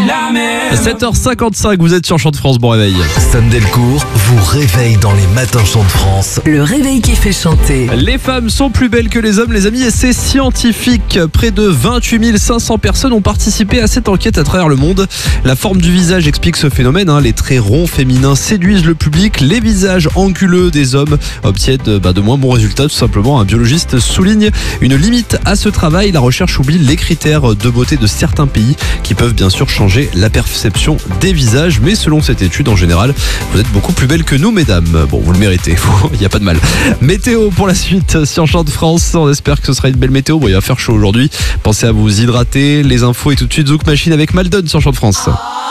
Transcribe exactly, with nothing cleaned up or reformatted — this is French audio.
la mer. sept heures cinquante-cinq, vous êtes sur Chant de France, bon réveil. Sam Delcourt vous réveille dans les matins Chant de France. Le réveil qui fait chanter. Les femmes sont plus belles que les hommes, les amis, et c'est scientifique. Près de vingt-huit mille cinq cents personnes ont participé à cette enquête à travers le monde. La forme du visage explique ce phénomène, hein. Les traits ronds féminins séduisent le public, les visages anguleux des hommes obtiennent bah, de moins bons résultats, tout simplement. Un biologiste souligne une limite à ce travail. La recherche oublie les critères de beauté de certains pays qui peuvent bien sûr changer la perception des visages, mais selon cette étude, en général, vous êtes beaucoup plus belles que nous, mesdames. Bon, vous le méritez, il n'y a pas de mal. Météo pour la suite sur Chant de France. On espère que ce sera une belle météo. Bon, il va faire chaud aujourd'hui. Pensez à vous hydrater. Les infos et tout de suite Zouk Machine avec Maldon sur Chant de France.